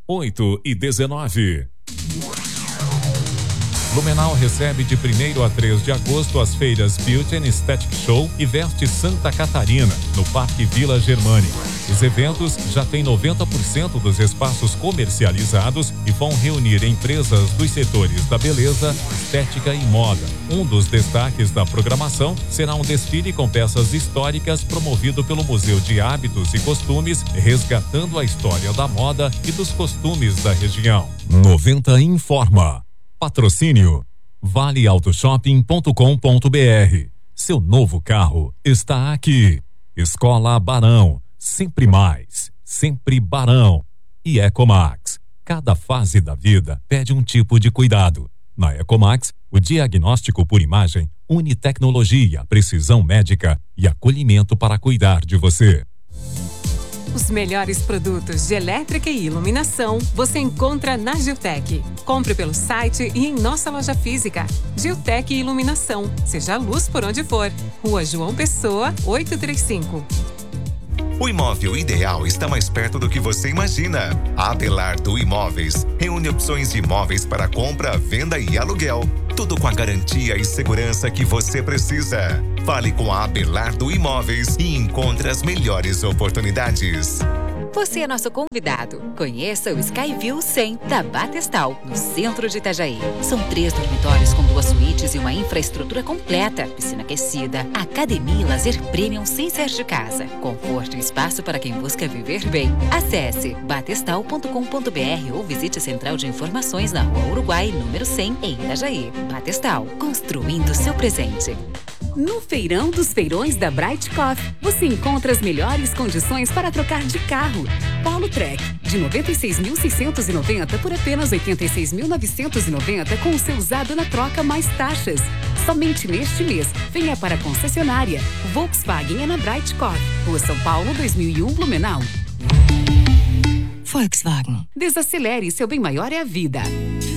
8h19. Blumenau recebe de 1º a 3 de agosto as feiras Beauty and Aesthetic Show e Veste Santa Catarina, no Parque Vila Germani. Os eventos já têm 90% dos espaços comercializados e vão reunir empresas dos setores da beleza, estética e moda. Um dos destaques da programação será um desfile com peças históricas promovido pelo Museu de Hábitos e Costumes, resgatando a história da moda e dos costumes da região. 90 informa. Patrocínio valeautoshopping.com.br. Seu novo carro está aqui. Escola Barão, sempre mais, sempre Barão. E Ecomax. Cada fase da vida pede um tipo de cuidado. Na Ecomax, o diagnóstico por imagem une tecnologia, precisão médica e acolhimento para cuidar de você. Os melhores produtos de elétrica e iluminação você encontra na Giltec. Compre pelo site e em nossa loja física. Giltec Iluminação. Seja a luz por onde for. Rua João Pessoa, 835. O imóvel ideal está mais perto do que você imagina. A Abelardo Imóveis reúne opções de imóveis para compra, venda e aluguel. Tudo com a garantia e segurança que você precisa. Fale com a Abelardo Imóveis e encontre as melhores oportunidades. Você é nosso convidado. Conheça o Skyview 100 da Batestal, no centro de Itajaí. São 3 dormitórios com 2 suítes e uma infraestrutura completa. Piscina aquecida, academia e lazer premium sem sair de casa. Conforto e espaço para quem busca viver bem. Acesse batestal.com.br ou visite a Central de Informações na Rua Uruguai, número 100, em Itajaí. Batestal, construindo seu presente. No Feirão dos Feirões da Bright Coffee, você encontra as melhores condições para trocar de carro. Polo Trek, de 96.690 por apenas 86.990 com o seu usado na troca mais taxas. Somente neste mês, venha para a concessionária. Volkswagen é na Bright Coffee, Rua São Paulo, 2001, Blumenau. Volkswagen. Desacelere, seu bem maior é a vida.